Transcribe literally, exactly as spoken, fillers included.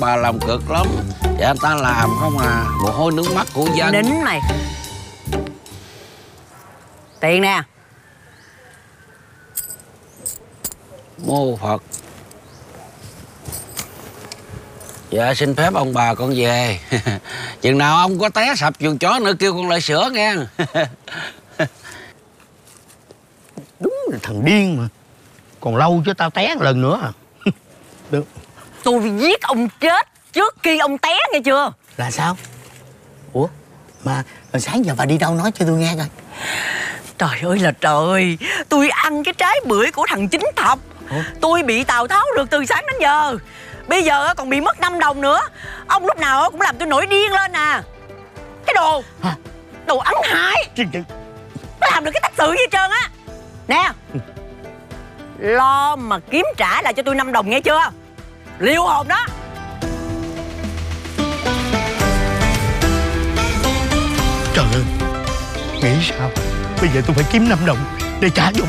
bà làm cực lắm. Dạ người ta làm không à, mồ hôi nước mắt của dân. Nín mày. Tiền nè. Mô Phật. Dạ xin phép ông bà con về. Chừng nào ông có té sập chuồng chó nữa kêu con lại sửa nghe. Đúng là thằng điên mà. Còn lâu chứ tao té một lần nữa à. Được. Tôi giết ông chết trước khi ông té nghe chưa? Là sao? Ủa mà sáng giờ bà đi đâu nói cho tôi nghe coi. Trời ơi là trời. Tôi ăn cái trái bưởi của thằng Chính Thập. Ủa? Tôi bị Tào Tháo được từ sáng đến giờ. Bây giờ còn bị mất năm đồng nữa. Ông lúc nào cũng làm tôi nổi điên lên à. Cái đồ Hả? Đồ ấn hại. Nó làm được cái tắc sự gì hết trơn á. Nè, lo mà kiếm trả lại cho tôi năm đồng nghe chưa? Liêu hồn đó. Trời ơi, nghĩ sao bây giờ tôi phải kiếm năm đồng để trả cho